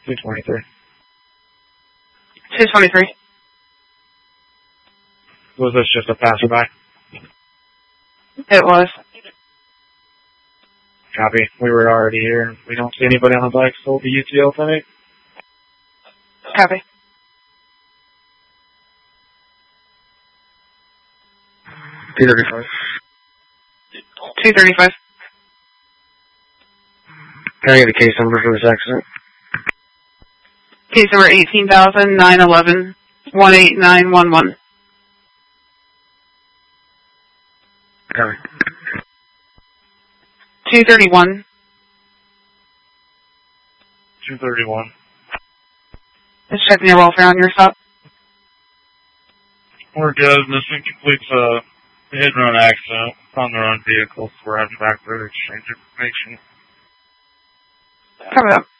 223. 223. Was this just a passerby? It was. Copy. We were already here. We don't see anybody on the bike, so we'll be UTL tonight. Copy. $235. 235. Can I get a case number for this accident? Case number 18,911-18911. Okay. 231. 231. Just checking your welfare on your stop. We're good. This completes a hit and run accident on their own vehicles. We're having back for exchange information. Cover that.